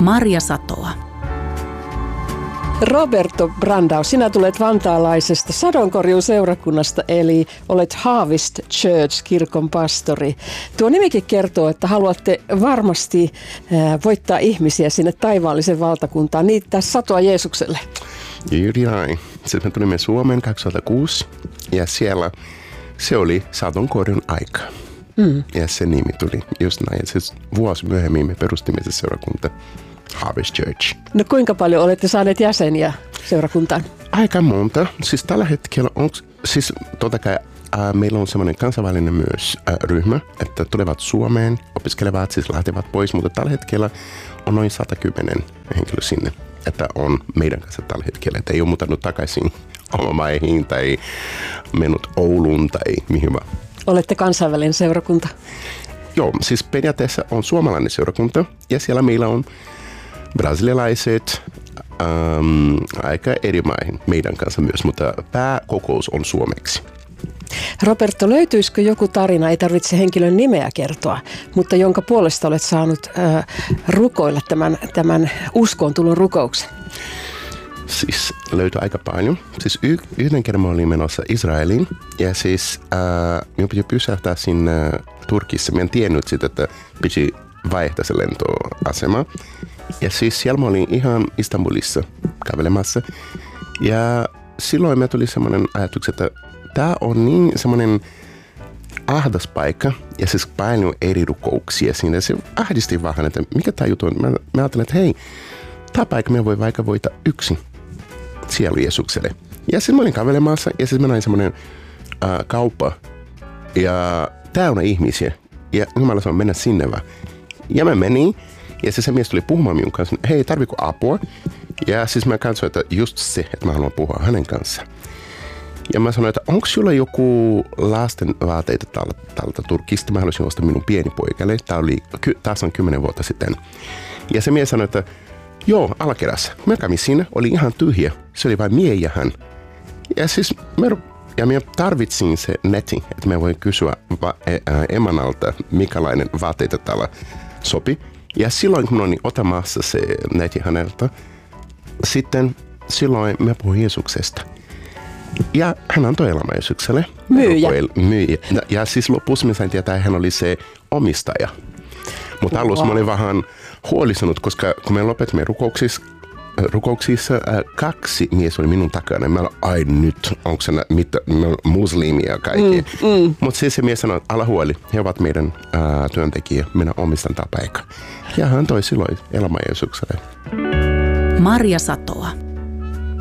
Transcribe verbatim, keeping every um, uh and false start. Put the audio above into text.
Marja Satoa. Roberto Brandau, sinä tulet vantaalaisesta sadonkorjuuseurakunnasta, eli olet Harvest Church -kirkon pastori. Tuo nimikin kertoo, että haluatte varmasti voittaa ihmisiä sinne taivaallisen valtakuntaan, niittää satoa Jeesukselle. Juuri näin. Sitten me tulimme Suomeen kaksituhattakuusi ja siellä se oli sadonkorjun aika. Mm. Ja se nimi tuli just näin. Siis vuosi myöhemmin me perustimme se seurakunta Harvest Church. No kuinka paljon olette saaneet jäseniä seurakuntaan? Aika monta. Siis tällä hetkellä on, siis totta kai äh, meillä on semmoinen kansainvälinen myös äh, ryhmä, että tulevat Suomeen, opiskelevat, siis lähtevät pois, mutta tällä hetkellä on noin sata kymmenen henkilöä sinne, että on meidän kanssa tällä hetkellä, että ei ole muuttanut takaisin omamaihin tai mennyt Ouluun tai mihin vaan. Olette kansainvälinen seurakunta? Joo, siis periaatteessa on suomalainen seurakunta ja siellä meillä on brasilialaiset ähm, aika eri maihin meidän kanssa myös, mutta pääkokous on suomeksi. Roberto, löytyisikö joku tarina, ei tarvitse henkilön nimeä kertoa, mutta jonka puolesta olet saanut äh, rukoilla tämän, tämän uskontulon rukouksen? Siis löytyi aika paljon. Siis y- yhden kerran mä olin menossa Israeliin ja siis äh, minun piti pysähtää sinne Turkissa. Mä en tiennyt sitä, että piti vaihtaa se lentoasema. Ja siis siellä mä olin ihan Istanbulissa kävelemässä. Ja silloin mä tuli semmoinen ajatus, että tää on niin semmoinen ahdas paikka ja siis paljon eri rukouksia siinä. Se ahdisti vähän, että mikä tää juttu on. Mä, mä ajattelin, että hei, tää paikka me voi vaikka voita yksin sielu Jeesukselle. Ja sitten mä olin kävelemässä ja sitten mä näin semmoinen äh, kauppa ja täynnä ihmisiä. Ja Jumala sanoi mennä sinne vaan. Ja mä menin ja se, se mies tuli puhumaan minun kanssa. Hei, tarvitko apua? Ja siis mä katsoin, että just se, että mä haluan puhua hänen kanssaan. Ja mä sanoin, että onko sulla joku lasten vaateita täältä, täältä Turkista? Mä haluaisin ostaa minun pieni poikalle. Tää oli taas on kymmenen vuotta sitten. Ja se mies sanoi, että joo, alakerässä. Mä kävin siinä, oli ihan tyhjä. Se oli vain mie ja hän. Ja siis mä, ja mä tarvitsin se netin, että mä voin kysyä va- ä, emanalta, mikälainen vaatteita täällä sopi. Ja silloin kun mä olin otamassa se netin häneltä, sitten silloin mä puhuin Jeesuksesta. Ja hän antoi elämä Jeesukselle. Myyjä. Myyjä. Ja, ja siis lopussa mä sain tietää, että hän oli se omistaja. Mutta alussa mä olin vähän huolistunut, koska kun me lopetimme rukouksissa, rukouksissa äh, kaksi mies oli minun takana. Mä olin, ai nyt, onko se mitä, muslimia ja kaikki. Mm, mm. Mutta siis se mies sanoi, ala huoli, he ovat meidän äh, työntekijä, minä omistan tämä paikka. Ja hän toi silloin elämän Jeesukselle. Marja Satoa.